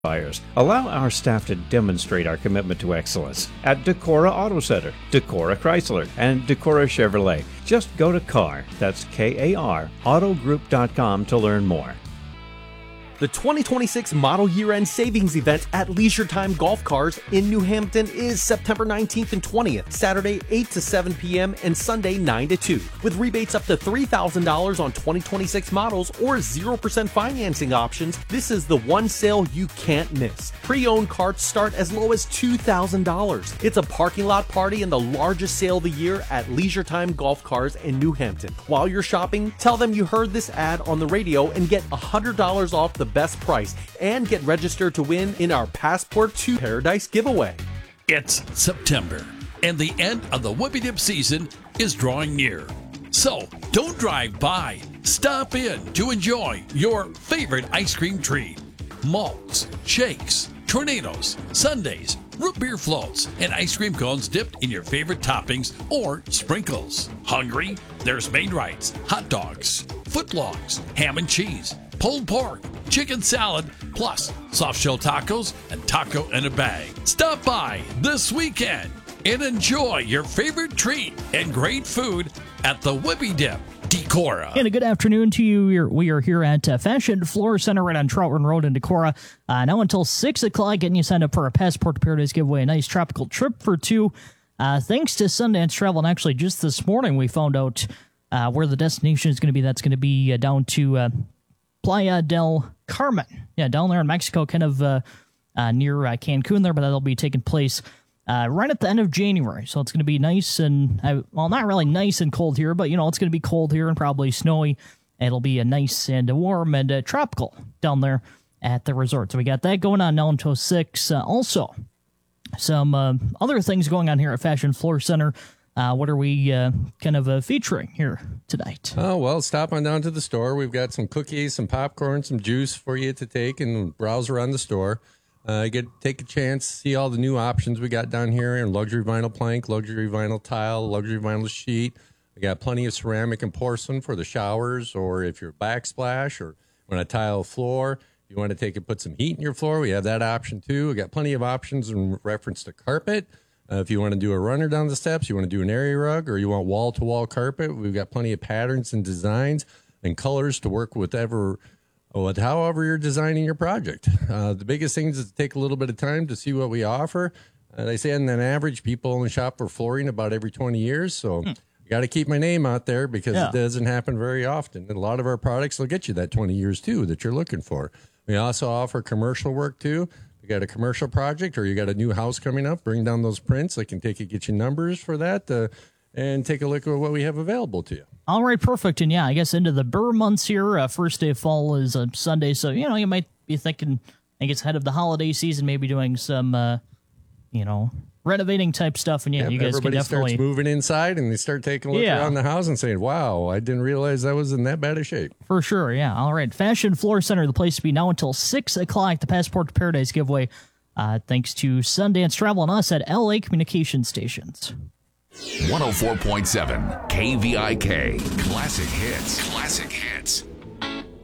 buyers. Allow our staff to demonstrate our commitment to excellence at Decorah Auto Center, Decorah Chrysler, and Decorah Chevrolet. Just go to CAR, that's K-A-R, autogroup.com to learn more. The 2026 Model Year-End Savings Event at Leisure Time Golf Cars in New Hampton is September 19th and 20th, Saturday 8 to 7 p.m. and Sunday 9 to 2, with rebates up to $3,000 on 2026 models or 0% financing options. This is the one sale you can't miss. Pre-owned carts start as low as $2,000. It's a parking lot party and the largest sale of the year at Leisure Time Golf Cars in New Hampton. While you're shopping, tell them you heard this ad on the radio and get $100 off the best price and get registered to win in our Passport to Paradise giveaway. It's September, and the end of the Whippy Dip season is drawing near. So don't drive by. Stop in to enjoy your favorite ice cream treat. Malts, shakes, tornadoes, sundaes, root beer floats, and ice cream cones dipped in your favorite toppings or sprinkles. Hungry? There's Maid-Rites, hot dogs, footlongs, ham and cheese, pulled pork, chicken salad, plus soft shell tacos and taco in a bag. Stop by this weekend and enjoy your favorite treat and great food at the Whippy Dip, Decorah. And a good afternoon to you. We are here at Fashion Floor Center right on Trout Run Road in Decorah. Now until 6 o'clock, getting you signed up for a Passport to Paradise giveaway, a nice tropical trip for two. Thanks to Sundance Travel, and actually just this morning we found out where the destination is going to be. That's going to be down to Playa del Carmen. Yeah, down there in Mexico, kind of near Cancun there, but that'll be taking place right at the end of January. So it's going to be nice and, well, not really nice and cold here, but, you know, it's going to be cold here and probably snowy. It'll be a nice and warm and tropical down there at the resort. So we got that going on now until 6. Also, some other things going on here at Fashion Floor Center. What are we kind of featuring here tonight? Oh, well, stop on down to the store. We've got some cookies, some popcorn, some juice for you to take and browse around the store. Take a chance, see all the new options we got down here in luxury vinyl plank, luxury vinyl tile, luxury vinyl sheet. We got plenty of ceramic and porcelain for the showers, or if you're backsplash or want a tile floor, you want to take and put some heat in your floor, we have that option too. We got plenty of options in reference to carpet. If you want to do a runner down the steps, you want to do an area rug, or you want wall-to-wall carpet, we've got plenty of patterns and designs and colors to work with however you're designing your project. The biggest thing is to take a little bit of time to see what we offer. They say on an average, people only shop for flooring about every 20 years, so you got to keep my name out there because it doesn't happen very often. And a lot of our products will get you that 20 years, too, that you're looking for. We also offer commercial work, too. You got a commercial project or you got a new house coming up, bring down those prints. I can get you numbers for that and take a look at what we have available to you. All right, perfect. And yeah, I guess into the Burr months here. First day of fall is a Sunday, so you know you might be thinking, I guess, ahead of the holiday season, maybe doing some, renovating type stuff. And yeah, you guys can definitely starts moving inside and they start taking a look around the house and saying, "Wow, I didn't realize that was in that bad a shape." For sure, yeah. All right, Fashion Floor Center, the place to be now until 6 o'clock. The Passport to Paradise giveaway, thanks to Sundance Travel and us at LA Communication Stations. 104.7 KVIK. Classic hits. Classic hits.